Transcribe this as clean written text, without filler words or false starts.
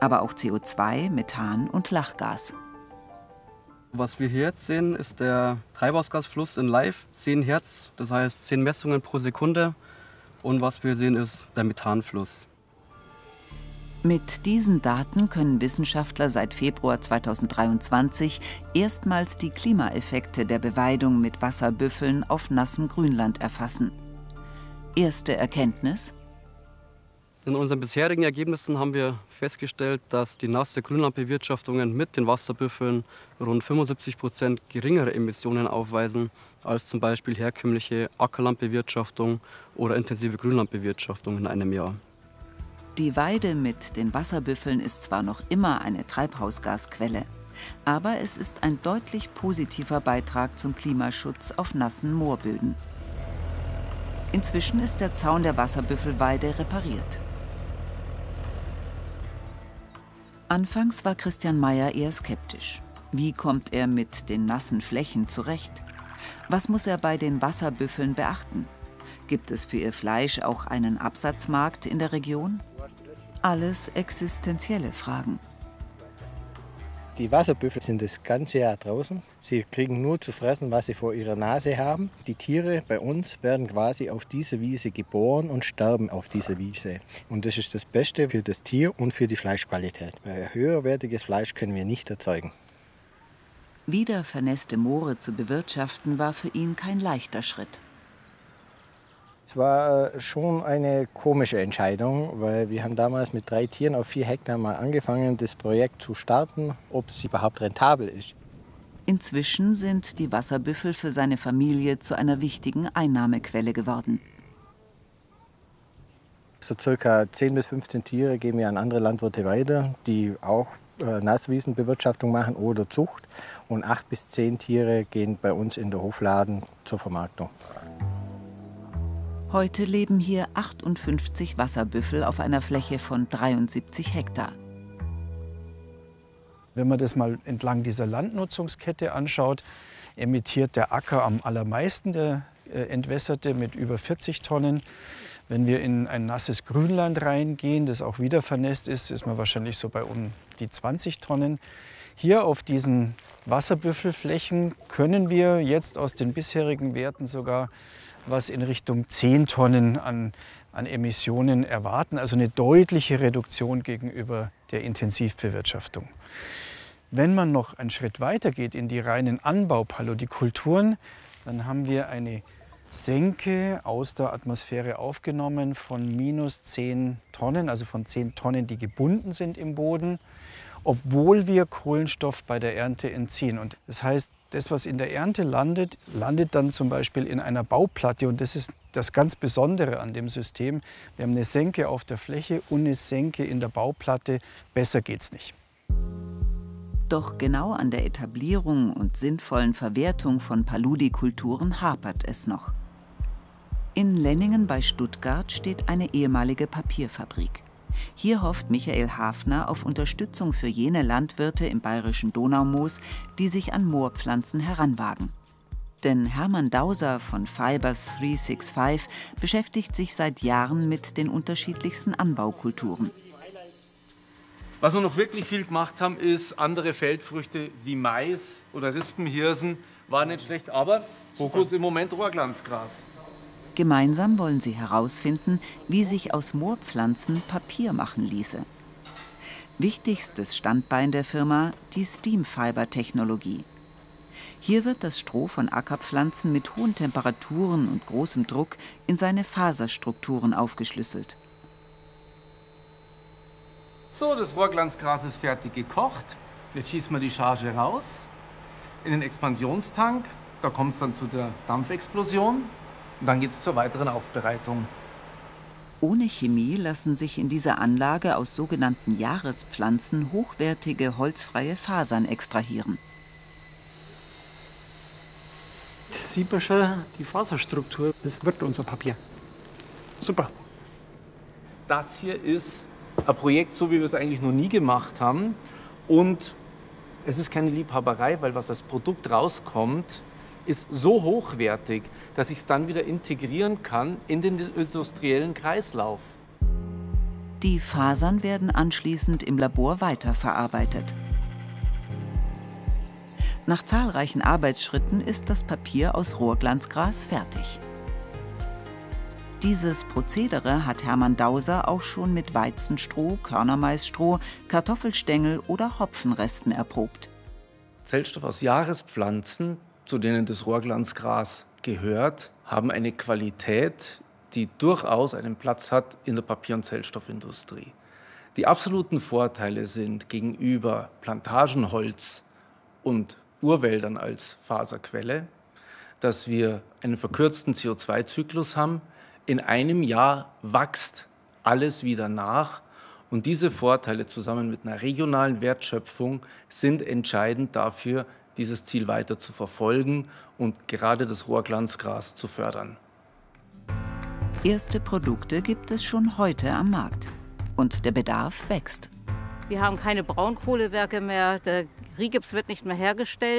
aber auch CO2, Methan und Lachgas. Was wir hier jetzt sehen, ist der Treibhausgasfluss in Live, 10 Hertz, das heißt 10 Messungen pro Sekunde. Und was wir sehen, ist der Methanfluss. Mit diesen Daten können Wissenschaftler seit Februar 2023 erstmals die Klimaeffekte der Beweidung mit Wasserbüffeln auf nassem Grünland erfassen. Erste Erkenntnis: In unseren bisherigen Ergebnissen haben wir festgestellt, dass die nasse Grünlandbewirtschaftungen mit den Wasserbüffeln rund 75% geringere Emissionen aufweisen als zum Beispiel herkömmliche Ackerlandbewirtschaftung oder intensive Grünlandbewirtschaftung in einem Jahr. Die Weide mit den Wasserbüffeln ist zwar noch immer eine Treibhausgasquelle, aber es ist ein deutlich positiver Beitrag zum Klimaschutz auf nassen Moorböden. Inzwischen ist der Zaun der Wasserbüffelweide repariert. Anfangs war Christian Meyer eher skeptisch. Wie kommt er mit den nassen Flächen zurecht? Was muss er bei den Wasserbüffeln beachten? Gibt es für ihr Fleisch auch einen Absatzmarkt in der Region? Alles existenzielle Fragen. Die Wasserbüffel sind das ganze Jahr draußen. Sie kriegen nur zu fressen, was sie vor ihrer Nase haben. Die Tiere bei uns werden quasi auf dieser Wiese geboren und sterben auf dieser Wiese. Und das ist das Beste für das Tier und für die Fleischqualität. Weil höherwertiges Fleisch können wir nicht erzeugen. Wieder vernässte Moore zu bewirtschaften, war für ihn kein leichter Schritt. Es war schon eine komische Entscheidung, weil wir haben damals mit 3 Tieren auf 4 Hektar mal angefangen, das Projekt zu starten, ob es überhaupt rentabel ist. Inzwischen sind die Wasserbüffel für seine Familie zu einer wichtigen Einnahmequelle geworden. So circa 10 bis 15 Tiere geben wir an andere Landwirte weiter, die auch Nasswiesenbewirtschaftung machen oder Zucht. Und 8 bis 10 Tiere gehen bei uns in der Hofladen zur Vermarktung. Heute leben hier 58 Wasserbüffel auf einer Fläche von 73 Hektar. Wenn man das mal entlang dieser Landnutzungskette anschaut, emittiert der Acker am allermeisten, der entwässerte, mit über 40 Tonnen. Wenn wir in ein nasses Grünland reingehen, das auch wieder vernässt ist, ist man wahrscheinlich so bei um die 20 Tonnen. Hier auf diesen Wasserbüffelflächen können wir jetzt aus den bisherigen Werten sogar was in Richtung 10 Tonnen an Emissionen erwarten, also eine deutliche Reduktion gegenüber der Intensivbewirtschaftung. Wenn man noch einen Schritt weiter geht in die reinen Anbaupalodikulturen, dann haben wir eine Senke aus der Atmosphäre aufgenommen von minus 10 Tonnen, also von 10 Tonnen, die gebunden sind im Boden, obwohl wir Kohlenstoff bei der Ernte entziehen. Und das heißt, das, was in der Ernte landet, landet dann zum Beispiel in einer Bauplatte. Und das ist das ganz Besondere an dem System. Wir haben eine Senke auf der Fläche und eine Senke in der Bauplatte. Besser geht's nicht. Doch genau an der Etablierung und sinnvollen Verwertung von Paludikulturen hapert es noch. In Lenningen bei Stuttgart steht eine ehemalige Papierfabrik. Hier hofft Michael Hafner auf Unterstützung für jene Landwirte im bayerischen Donaumoos, die sich an Moorpflanzen heranwagen. Denn Hermann Dauser von Fibers 365 beschäftigt sich seit Jahren mit den unterschiedlichsten Anbaukulturen. Was wir noch wirklich viel gemacht haben, ist andere Feldfrüchte wie Mais oder Rispenhirsen. War nicht schlecht, aber Fokus im Moment Rohrglanzgras. Gemeinsam wollen sie herausfinden, wie sich aus Moorpflanzen Papier machen ließe. Wichtigstes Standbein der Firma, die Steamfiber-Technologie. Hier wird das Stroh von Ackerpflanzen mit hohen Temperaturen und großem Druck in seine Faserstrukturen aufgeschlüsselt. So, das Rohrglanzgras ist fertig gekocht. Jetzt schießen wir die Charge raus in den Expansionstank. Da kommt es dann zu der Dampfexplosion. Und dann geht es zur weiteren Aufbereitung. Ohne Chemie lassen sich in dieser Anlage aus sogenannten Jahrespflanzen hochwertige holzfreie Fasern extrahieren. Das sieht man schon, die Faserstruktur, das wird unser Papier. Super. Das hier ist ein Projekt, so wie wir es eigentlich noch nie gemacht haben. Und es ist keine Liebhaberei, weil was als Produkt rauskommt, ist so hochwertig, dass ich es dann wieder integrieren kann in den industriellen Kreislauf. Die Fasern werden anschließend im Labor weiterverarbeitet. Nach zahlreichen Arbeitsschritten ist das Papier aus Rohrglanzgras fertig. Dieses Prozedere hat Hermann Dauser auch schon mit Weizenstroh, Körnermaisstroh, Kartoffelstängel oder Hopfenresten erprobt. Zellstoff aus Jahrespflanzen, zu denen das Rohrglanzgras gehört, haben eine Qualität, die durchaus einen Platz hat in der Papier- und Zellstoffindustrie. Die absoluten Vorteile sind gegenüber Plantagenholz und Urwäldern als Faserquelle, dass wir einen verkürzten CO2-Zyklus haben. In einem Jahr wächst alles wieder nach. Und diese Vorteile zusammen mit einer regionalen Wertschöpfung sind entscheidend dafür, dieses Ziel weiter zu verfolgen und gerade das Rohrglanzgras zu fördern. Erste Produkte gibt es schon heute am Markt. Und der Bedarf wächst. Wir haben keine Braunkohlewerke mehr, der Rigips wird nicht mehr hergestellt.